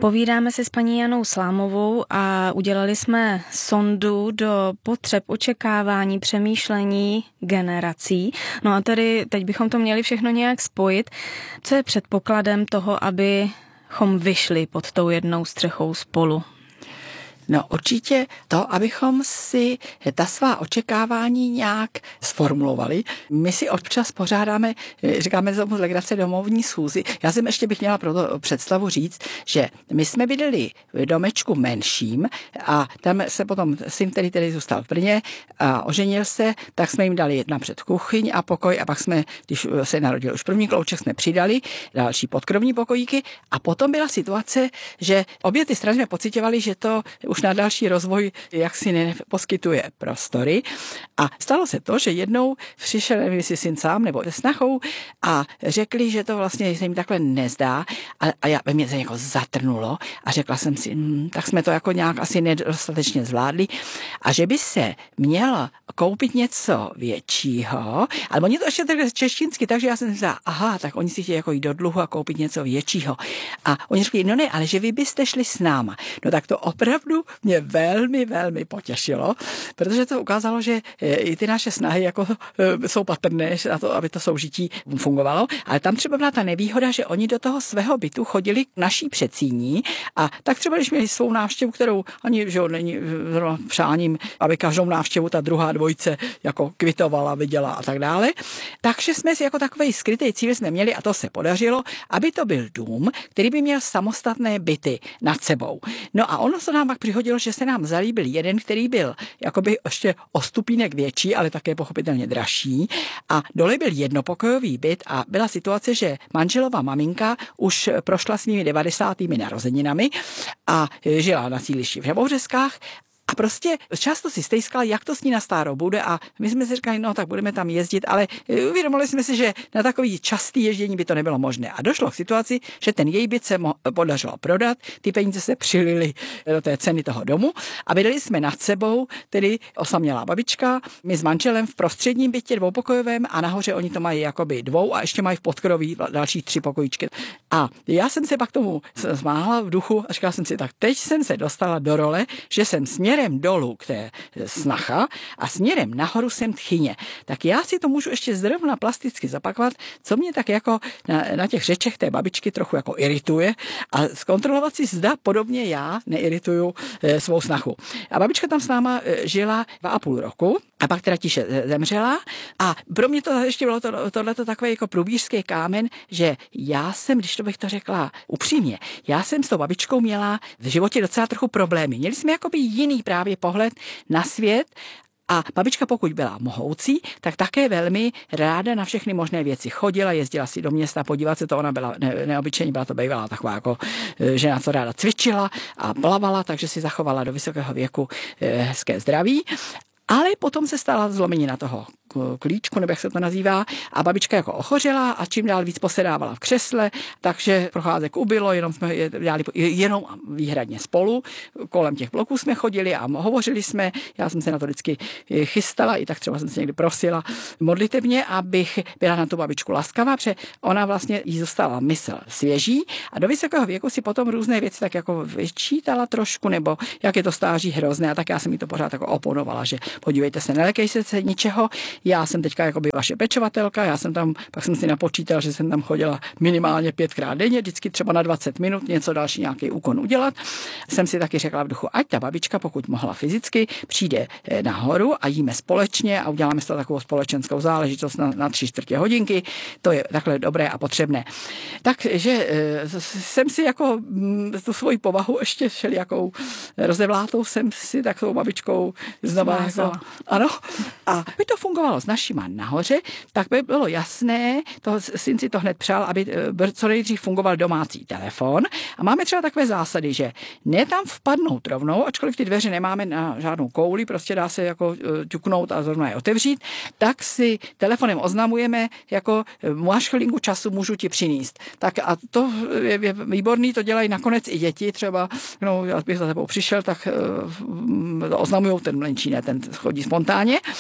Povídáme si s paní Janou Slámovou a udělali jsme sondu do potřeb očekávání, přemýšlení generací. No a tedy teď bychom to měli všechno nějak spojit. Co je předpokladem toho, abychom vyšli pod tou jednou střechou spolu? No určitě to, abychom si ta svá očekávání nějak sformulovali. My si občas pořádáme, říkáme tomu legrace domovní schůzi. Já jsem ještě bych měla pro to představu říct, že my jsme bydleli v domečku menším a tam se potom syn, který tedy zůstal v Brně a oženil se, tak jsme jim dali napřed kuchyň a pokoj a pak jsme, když se narodil už první klouček, jsme přidali další podkrovní pokojíky a potom byla situace, že obě ty strany jsme pociťovali, že to už na další rozvoj jaksi neposkytuje prostory. A stalo se to, že jednou přišel, nevím, jestli syn sám nebo se snachou a řekli, že to vlastně se jim takhle nezdá a já, mě se jako zatrnulo a řekla jsem si, tak jsme to jako nějak asi nedostatečně zvládli a že by se mělo koupit něco většího, ale oni to ještě takhle češtinsky, takže já jsem si říkala, aha, tak oni si chtějí jako jít do dluhu a koupit něco většího. A oni řekli, no ne, ale že vy byste šli s náma. No tak to opravdu mě velmi, velmi potěšilo, protože to ukázalo, že i ty naše snahy jako jsou patrné na to, aby to soužití fungovalo, ale tam třeba byla ta nevýhoda, že oni do toho svého bytu chodili k naší předsíní a tak třeba, když měli svou návštěvu, kterou ani, že není přáním, aby každou návštěvu ta druhá dvojice jako kvitovala, viděla a tak dále, takže jsme si jako takovej skrytý cíl jsme měli a to se podařilo, aby to byl dům, který by měl samostatné byty nad sebou. No a ono se nám pak přihodilo, že se nám zalíbil jeden, který byl jakoby ještě o stupínek větší, ale také pochopitelně dražší. A dole byl jednopokojový byt a byla situace, že manželova maminka už prošla svými 90. narozeninami a žila na sídlišti v Žabouřeskách. A prostě často si stejskala, jak to s ní na stárou bude a my jsme si říkali, no tak budeme tam jezdit, ale uvědomili jsme si, že na takový častý ježdění by to nebylo možné. A došlo k situaci, že ten její byt se podařilo prodat, ty peníze se přilily do té ceny toho domu a bydleli jsme nad sebou, tedy osamělá babička, my s manželem v prostředním bytě dvoupokojovém a nahoře oni to mají jakoby dvou a ještě mají v podkroví další 3 pokojíčky. A já jsem se pak tomu zmáhla v duchu a říkala jsem si, tak teď jsem se dostala do role, že jsem směrem dolů k té snacha a směrem nahoru jsem tchyně. Tak já si to můžu ještě zrovna plasticky zapakovat, co mě tak jako na těch řečech té babičky trochu jako irituje a zkontrolovat si, zda podobně já neirituju svou snachu. A babička tam s náma žila 2,5 roku a pak teda tiše zemřela a pro mě to ještě bylo tohleto takový jako průbířský kámen, že já jsem, když to bych to řekla upřímně, já jsem s tou babičkou měla v životě docela trochu problémy. Měli jsme jakoby jiný právě pohled na svět a babička, pokud byla mohoucí, tak také velmi ráda na všechny možné věci chodila, jezdila si do města podívat se, to ona byla neobyčejně, byla to bývalá taková jako žena, co ráda cvičila a plavala, takže si zachovala do vysokého věku hezké zdraví. Ale potom se stala zlomenina toho klíčku, nebo jak se to nazývá, a babička jako ochořela a čím dál víc posedávala v křesle, takže procházek ubylo, jenom jsme dělali jenom výhradně spolu, kolem těch bloků jsme chodili a hovořili jsme, já jsem se na to vždycky chystala, i tak třeba jsem se někdy prosila modlitevně, abych byla na tu babičku laskavá, protože ona vlastně jí zůstala mysl svěží a do vysokého věku si potom různé věci tak jako vyčítala trošku, nebo jak je to stáří hrozné, a tak já jsem jí to pořád jako oponovala, že podívejte se, nelekej se ničeho. Já jsem teďka jakoby vaše pečovatelka, já jsem tam, pak jsem si napočítal, že jsem tam chodila minimálně 5krát denně, vždycky třeba na 20 minut něco další nějaký úkon udělat. Jsem si taky řekla v duchu, ať ta babička, pokud mohla fyzicky, přijde nahoru a jíme společně a uděláme z toho takovou společenskou záležitost na 3/4 hodinky. To je takhle dobré a potřebné. Takže jsem si jako tu svoji povahu ještě všelijakou rozevlátou jsem si takovou babičkou znova jako, ano. A by to fungovalo s našima nahoře, tak by bylo jasné, syn si to hned přál, aby co nejdřív fungoval domácí telefon. A máme třeba takové zásady, že ne tam vpadnout rovnou, ačkoliv ty dveře nemáme na žádnou kouli, prostě dá se jako ťuknout a zrovna je otevřít, tak si telefonem oznamujeme, jako máš chvilinku času, můžu ti přinést. Tak a to je výborný, to dělají nakonec i děti, třeba, no, já bych za tebou přišel, tak oznamujou ten mlenčí, ne, ten chodí spontánně.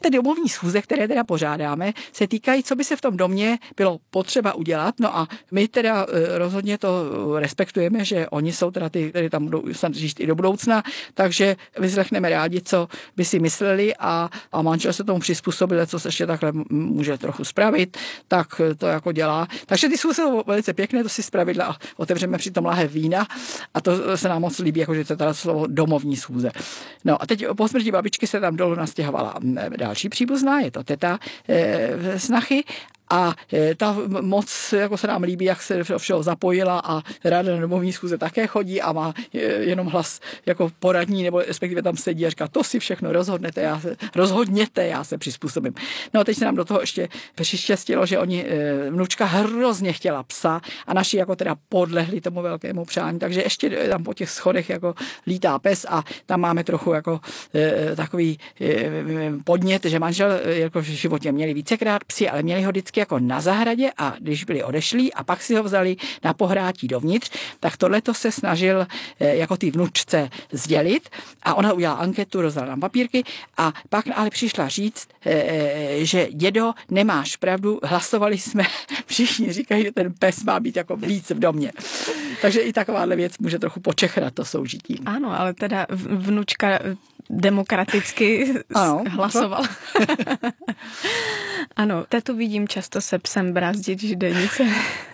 Ty domovní schůze, které teda pořádáme, se týkají, co by se v tom domě bylo potřeba udělat. No a my teda rozhodně to respektujeme, že oni jsou teda ty, které tam budou snad žít i do budoucna, takže vyslechneme rádi, co by si mysleli a manžel se tomu přizpůsobil, co se ještě takhle může trochu spravit, tak to jako dělá. Takže ty schůze jsou velice pěkné, to si zpravidla a otevřeme při tom lahev vína a to se nám moc líbí, jakože to je teda slovo domovní schůze. No a teď po smrti babičky se tam dolů nastěhovala další příbuzná, je to teta snachy. A ta moc jako se nám líbí, jak se do všeho zapojila a ráda na domovní schůze také chodí a má jenom hlas jako poradní, nebo respektive tam sedí a říká, to si všechno rozhodněte, já se přizpůsobím. No a teď se nám do toho ještě přištěstilo, že vnučka hrozně chtěla psa a naši jako teda podlehli tomu velkému přání, takže ještě tam po těch schodech jako lítá pes a tam máme trochu jako takový podnět, že manžel jako v životě měli vícekrát psi, ale měli ho vždycky jako na zahradě a když byli odešlí a pak si ho vzali na pohrátí dovnitř, tak tohleto se snažil jako ty vnučce sdělit a ona udělala anketu, rozdala nám papírky a pak ale přišla říct, že dědo, nemáš pravdu, hlasovali jsme, všichni říkají, že ten pes má být jako víc v domě. Takže i takováhle věc může trochu počechrat to soužití. Ano, ale teda vnučka demokraticky hlasovala. Ano, tetu vidím často se psem brázdit židenice.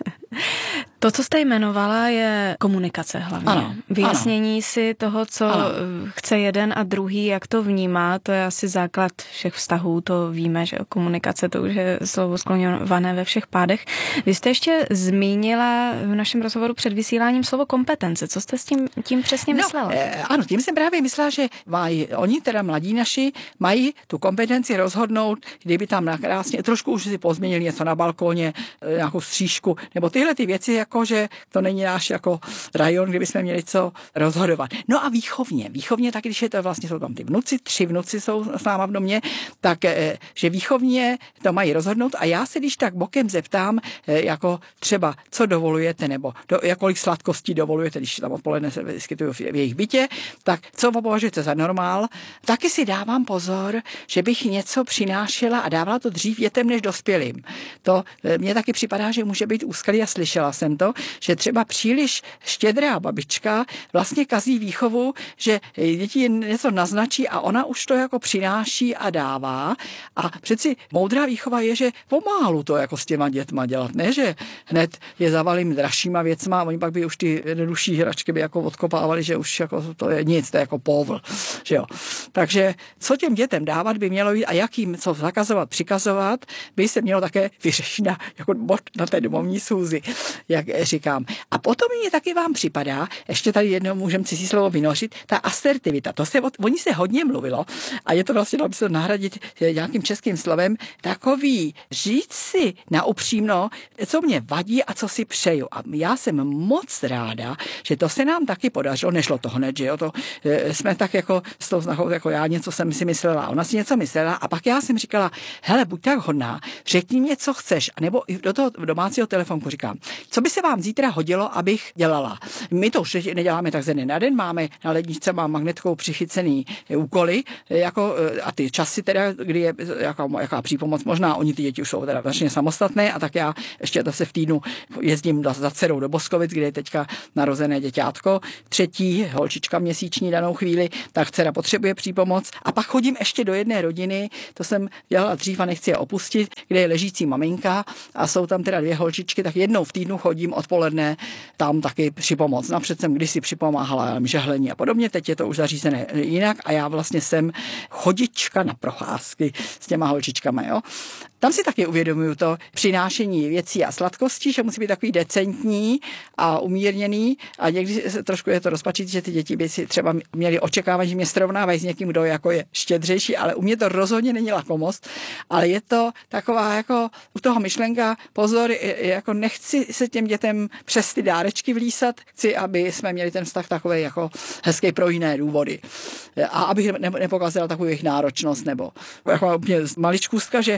To, co jste jmenovala, je komunikace hlavně. Ano, vyjasnění si toho, co chce jeden a druhý, jak to vnímá, to je asi základ všech vztahů, to víme, že komunikace, to už je slovo skloňované ve všech pádech. Vy jste ještě zmínila v našem rozhovoru před vysíláním slovo kompetence. Co jste s tím přesně myslela? Ano, tím jsem právě myslela, že oni teda mladí naši mají tu kompetenci rozhodnout, kdyby tam nakrásně, trošku už si pozměnili něco na balkóně, nějakou střížku, nebo tyhle ty věci, jako že to není náš jako rajon, kde bychom měli co rozhodovat. No a výchovně tak, když je to vlastně, jsou tam ty vnuci, 3 vnuci jsou s náma v domě, tak že výchovně to mají rozhodnout a já se když tak bokem zeptám, jako třeba, co dovolujete, nebo kolik sladkostí dovolujete, když tam odpoledne se vyskytují v jejich bytě, tak co považujete za normál. Taky si dávám pozor, že bych něco přinášela a dávala to dřív dětem než dospělým. To mně taky připadá, že může být úskalí a slyšela jsem to, že třeba příliš štědrá babička vlastně kazí výchovu, že děti něco naznačí a ona už to jako přináší a dává. A přeci moudrá výchova je, že pomálu to jako s těma dětma dělat. Ne, že hned je zavalím dražšíma věcma a oni pak by už ty jednodušší hračky by jako odkopávali, že už jako to je nic, to je jako povl. Že jo. Takže co těm dětem dávat by mělo jít a jak jim co zakazovat, přikazovat, by se mělo také vyřešit jako bod na té domovní schůzi, jak říkám. A potom mě taky vám připadá, ještě tady jednou můžeme cizí slovo vynořit, ta asertivita. Oni se hodně mluvilo a je to vlastně, dalo by se to nahradit nějakým českým slovem, takový říct si na upřímno, co mě vadí a co si přeju. A já jsem moc ráda, že to se nám taky podařilo, nešlo to hned, že jo, to jsme tak jako s tou znachou, jako já něco jsem si myslela, ona si něco myslela a pak já jsem říkala, hele, buď tak hodná, řekni mě, co chceš, nebo do toho domácího telefonku říkám, co by se vám zítra hodilo, abych dělala. My to už neděláme tak ze dne na den, máme na ledničce, mám magnetkou přichycený úkoly, jako, a ty časy teda, kdy je jaká přípomoc možná, oni ty děti už jsou teda značně samostatné a tak já ještě zase v týdnu jezdím za dcerou do Boskovic, kde je teďka narozené děťátko, 3. holčička měsíční danou chvíli, tak dcera potřebuje přípomoc a pak chodím ještě do jedné rodiny, to jsem dělala dřív a nechci je opustit, kde je ležící maminka a jsou tam teda 2 holčičky, tak jednou v týdnu chodím odpoledne tam taky připomoc. Napřed jsem kdysi připomáhala žehlení a podobně, teď je to už zařízené jinak a já vlastně jsem chodička na procházky s těma holčičkama, jo. Tam si taky uvědomuju to přinášení věcí a sladkostí, že musí být takový decentní a umírněný a někdy trošku je to rozpačit, že ty děti by si třeba měly očekávat, že mě srovnávají s někým, kdo jako je štědřejší, ale u mě to rozhodně není lakomost, ale je to taková jako u toho myšlenka, pozor, jako nechci se těm dětem přes ty dárečky vlísat, chci, aby jsme měli ten vztah takový jako hezký pro jiné důvody a abych nepokazila takovou jejich náročnost nebo jako maličkustka, že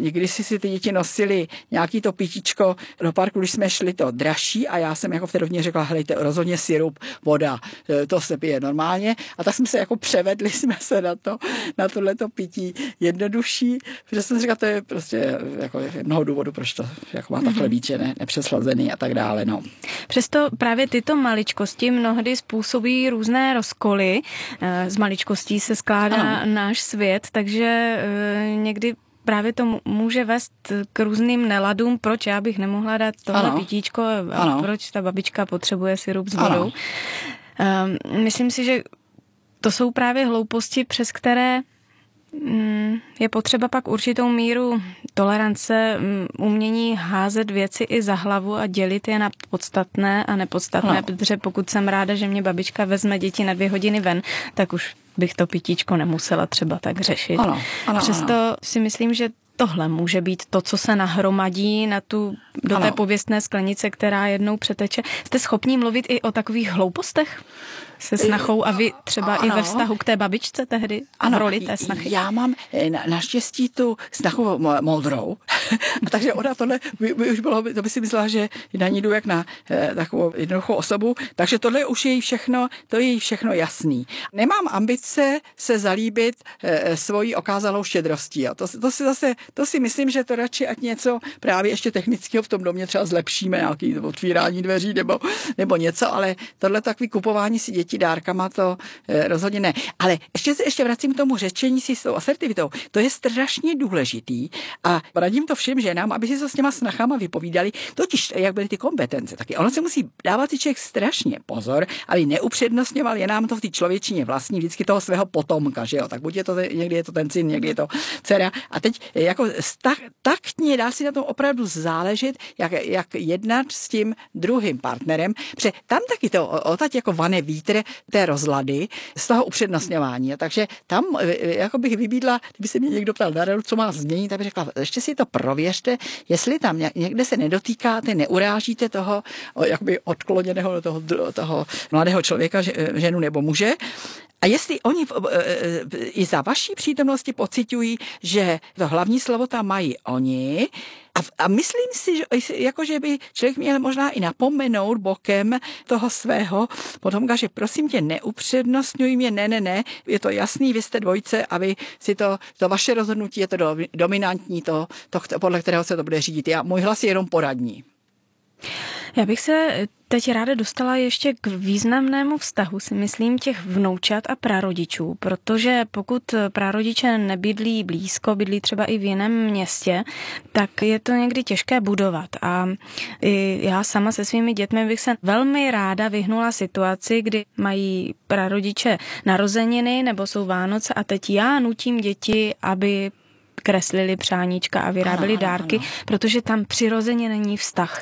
někdy si ty děti nosili nějaký to pitíčko do parku, když jsme šli, to dražší, a já jsem jako v té rovině řekla, helejte, rozhodně sirup, voda, to se pije normálně, a tak jsme se jako převedli jsme se na tohleto pití jednodušší, protože jsem říkala, to je prostě jako mnoho důvodů, proč to jako má takhle být, že nepřeslazený a tak dále. No. Přesto právě tyto maličkosti mnohdy způsobí různé rozkoly. Z maličkostí se skládá náš svět, takže někdy právě to může vést k různým neladům, proč já bych nemohla dát tohle pitíčko a proč ta babička potřebuje sirup s vodou. Myslím si, že to jsou právě hlouposti, přes které je potřeba pak určitou míru tolerance, umění házet věci i za hlavu a dělit je na podstatné a nepodstatné, protože pokud jsem ráda, že mě babička vezme děti na 2 hodiny ven, tak už bych to pitíčko nemusela třeba tak řešit. Přesto si myslím, že tohle může být to, co se nahromadí do té pověstné sklenice, která jednou přeteče. Jste schopní mluvit i o takových hloupostech se snachou a vy třeba i ve vztahu k té babičce tehdy v roli té snachy? Já mám naštěstí tu snachu moudrou, takže ona tohle by už bylo, to by si myslela, že na ní jdu jak na takovou jednoduchou osobu, takže tohle už je jí všechno jasný. Nemám ambice se zalíbit svojí okázalou štědrostí. Jo. To si myslím, že to radši ať něco právě ještě technického v tom domě třeba zlepšíme, nějaký otvírání dveří nebo něco, ale tohle takový kupování si dětí dárkama, to rozhodně ne. Ale ještě vracím k tomu řečení si s tou asertivitou. To je strašně důležitý a radím to všem ženám, aby si to s těma snachama vypovídali, totiž jak byly ty kompetence. Taky ono se musí dávat si člověk strašně pozor, aby neupřednostňoval, je nám to v té člověčině vlastní vždycky toho svého potomka, že jo. Tak buď je to někdy je to ten syn, někdy je to dcera. A teď jako taktně dá si na tom opravdu záležet, jak jednat s tím druhým partnerem, protože tam taky to odtať jako vane vítr té rozlady z toho upřednostňování. Takže tam jako bych vybídla, kdyby se mě někdo ptal na radu, co má změnit, tak bych řekla, ještě si to prověřte, jestli tam někde se nedotýkáte, neurážíte toho jakoby odkloněného toho mladého člověka, ženu nebo muže. A jestli oni i za vaší přítomnosti pociťují, že to hlavní slovo tam mají oni, a myslím si, že by člověk měl možná i napomenout bokem toho svého potomka, že prosím tě, neupřednostňuj mě, ne, je to jasný, vy jste dvojce a vy si to vaše rozhodnutí je to dominantní, to podle kterého se to bude řídit. Můj hlas je jenom poradní. Já bych se teď ráda dostala ještě k významnému vztahu, si myslím, těch vnoučat a prarodičů, protože pokud prarodiče nebydlí blízko, bydlí třeba i v jiném městě, tak je to někdy těžké budovat. A já sama se svými dětmi bych se velmi ráda vyhnula situaci, kdy mají prarodiče narozeniny nebo jsou Vánoce a teď já nutím děti, aby kreslili přáníčka a vyráběli dárky, protože tam přirozeně není vztah.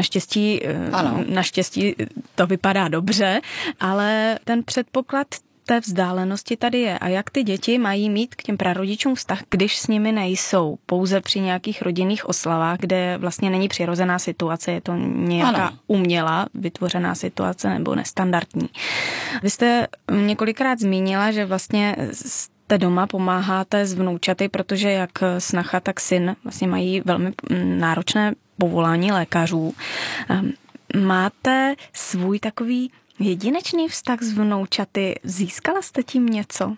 Naštěstí to vypadá dobře, ale ten předpoklad té vzdálenosti tady je. A jak ty děti mají mít k těm prarodičům vztah, když s nimi nejsou? Pouze při nějakých rodinných oslavách, kde vlastně není přirozená situace, je to nějaká umělá vytvořená situace nebo nestandardní. Vy jste několikrát zmínila, že vlastně jste doma, pomáháte s vnoučaty, protože jak snacha, tak syn vlastně mají velmi náročné povolání lékařů. Máte svůj takový jedinečný vztah s vnoučaty? Získala jste tím něco?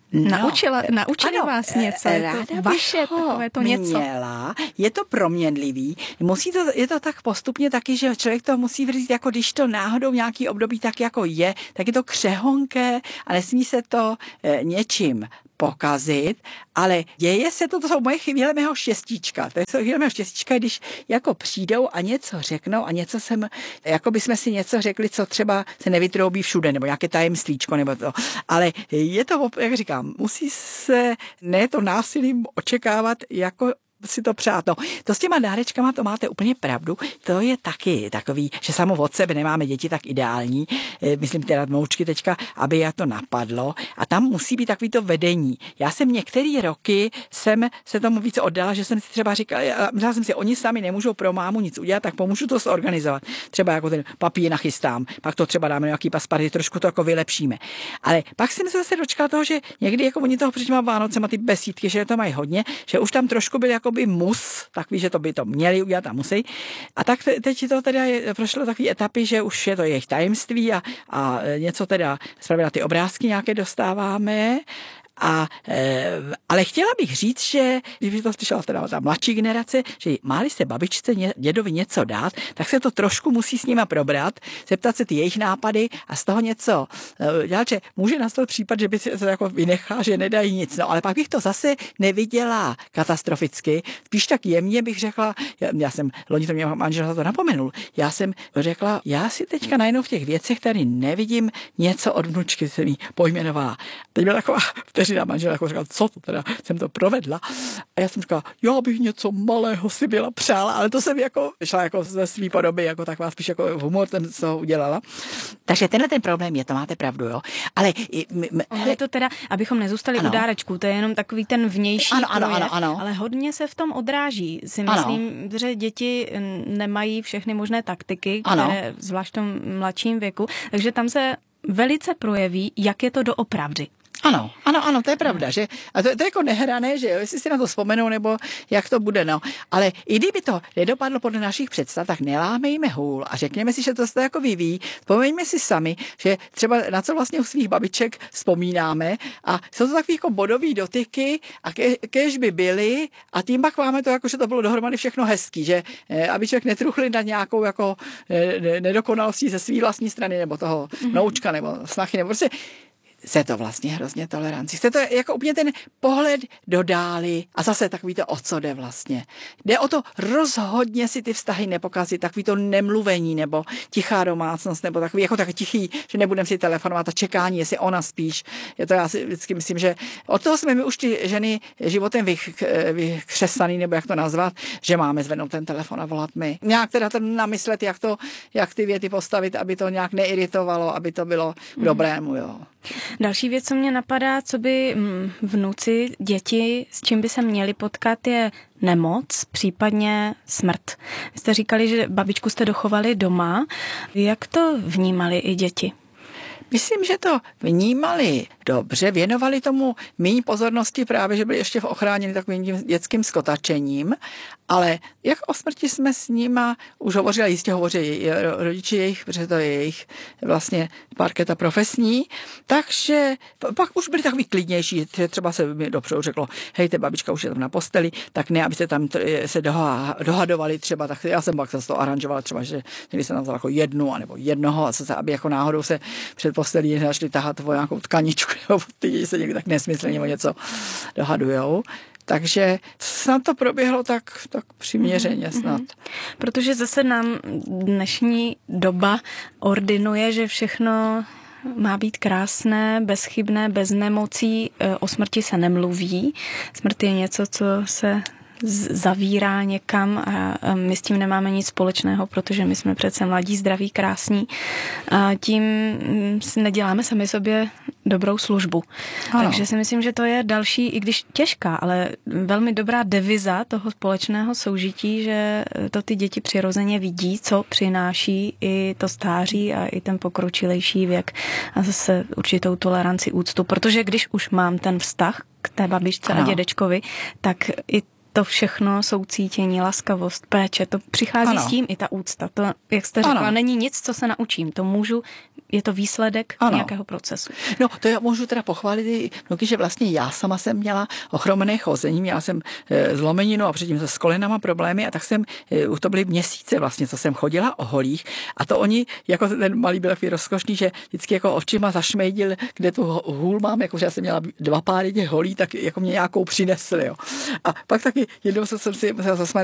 Naučili vás něco? Je to vaše takové to něco? Je to proměnlivý. Je to tak postupně taky, že člověk to musí vzít, jako když to náhodou nějaký období tak jako je, tak je to křehonké a nesmí se to něčím pokazit, ale děje se to jsou moje chvíle mého štěstíčka. To jsou chvíle mého štěstíčka, když jako přijdou a něco řeknou a něco jako bychom si něco řekli, co třeba se nevytroubí všude, nebo nějaké tajemstlíčko, nebo to. Ale je to, jak říkám, musí se ne to násilím očekávat jako si to přát. No, to s těma dárečkama, to máte úplně pravdu. To je taky takový, že samo od sebe nemáme děti tak ideální, myslím teda vnoučky teďka, aby je to napadlo. A tam musí být takový to vedení. Já jsem některé roky se tomu více oddala, že jsem si třeba říkala jsem si, oni sami nemůžou pro mámu nic udělat, tak pomůžu to zorganizovat. Třeba jako ten papír nachystám, pak to třeba dáme nějaký pasparty, trošku to jako vylepšíme. Ale pak jsem se zase dočkala toho, že někdy jako oni toho před těma Vánocema ty besídky, že to mají hodně, že už tam trošku byly jako jakoby mus, takový, že to by to měli udělat a musí. A tak teď to teda prošlo takové etapy, že už je to jejich tajemství a něco teda zpravidla ty obrázky nějaké dostáváme. Ale chtěla bych říct, že když to slyšela teda ta mladší generace, že máli se babičce dědovi něco dát, tak se to trošku musí s nima probrat, zeptat se ty jejich nápady a z toho něco dělat, že může nastat případ, že by se to jako vynechá, že nedají nic. No, ale pak bych to zase neviděla katastroficky, spíš tak jemně bych řekla, já jsem, loni to mě manžel za to napomenul, já jsem řekla, já si teďka najednou v těch věcech tady nevidím něco od vnučky, jsem jí pojmenovala. Teď byla taková vteřina, manžel jako říkal, co to teda, jsem to provedla. A já jsem říkala, já bych něco malého si byla přála, ale to jsem jako šla jako ze svý podoby, jako taková spíš jako humor ten, co udělala. Takže tenhle ten problém je, to máte pravdu, jo. Ale je to teda, abychom nezůstali u dárečků, to je jenom takový ten vnější projev, ale hodně se v tom odráží. Si myslím, že děti nemají všechny možné taktiky, které zvlášť v tom mladším věku, takže tam se velice projeví, jak je to doopravdy. Ano, to je pravda, že a to je jako nehrané, že jo, jestli si na to vzpomenou, nebo jak to bude, no. Ale i kdyby to nedopadlo podle našich představ, tak nelámejme hůl a řekněme si, že to se jako vyvíjí. Vzpomeňme si sami, že třeba na co vlastně u svých babiček vzpomínáme a jsou to takový jako bodový dotyky a kéž by byly a tím pak máme to jako, že to bylo dohromady všechno hezký, že aby člověk netruchli na nějakou jako nedokonalostí ze své vlastní strany nebo toho noučka nebo snachy, nebo prostě se to vlastně hrozně toleranci. Chce to jako úplně ten pohled do dály a zase takový to, o co jde vlastně. Jde o to rozhodně si ty vztahy nepokazit, takový to nemluvení nebo tichá domácnost nebo takový jako tak tichý, že nebudem si telefonovat a čekání, jestli ona spíš. Je to, já si vždycky myslím, že od toho jsme my už ty ženy životem vykřesaný, nebo jak to nazvat, že máme zvednout ten telefon a volat my. Nějak teda to namyslet, jak ty věty postavit, aby to nějak neiritovalo, aby to bylo k dobrému, jo. Další věc, co mě napadá, co by vnuci, děti, s čím by se měli potkat, je nemoc, případně smrt. Vy jste říkali, že babičku jste dochovali doma. Jak to vnímali i děti? Myslím, že to vnímali dobře, věnovali tomu méně pozornosti právě, že byli ještě ochráněni takovým tím dětským skotačením, ale jak o smrti jsme s nima už hovořili, jistě hovoří rodiči jejich, protože to je jejich vlastně parketa profesní, takže pak už byli takový klidnější, že třeba se mi dopředu řeklo, hej, babička už je tam na posteli, tak ne, abyste tam se dohadovali třeba, tak já jsem pak zase to aranžovala třeba, že když se nazval jako jednu anebo jednoho, a zase, aby jako náhodou se před postelí našli tahat o nějakou tkaničku, nebo ty děti se někdy tak nesmyslně o něco dohadujou. Takže snad to proběhlo tak přiměřeně snad. Protože zase nám dnešní doba ordinuje, že všechno má být krásné, bezchybné, bez nemocí, o smrti se nemluví. Smrt je něco, co se zavírá někam a my s tím nemáme nic společného, protože my jsme přece mladí, zdraví, krásní a tím neděláme sami sobě dobrou službu. Ano. Takže si myslím, že to je další, i když těžká, ale velmi dobrá deviza toho společného soužití, že to ty děti přirozeně vidí, co přináší i to stáří a i ten pokročilejší věk a zase určitou toleranci, úctu, protože když už mám ten vztah k té babičce a dědečkovi, tak i to všechno soucítění, laskavost, péče, to přichází s tím i ta úcta. To, jak jste řekla, není nic, co se naučím. To můžu, je to výsledek nějakého procesu. No, to já můžu teda pochválit, že vlastně já sama jsem měla ochromené chození, měla jsem zlomeninu a předtím s kolenama problémy a tak jsem, už to byly měsíce vlastně, co jsem chodila o holích a to oni, jako ten malý byl takový rozkošný, že vždycky jako očima zašmejdil, kde tu hůl mám, jakože já jsem měla 2 páry těch holí, tak jako mě nějakou přinesli, jo. A pak taky jednou jsem si musela zasmát,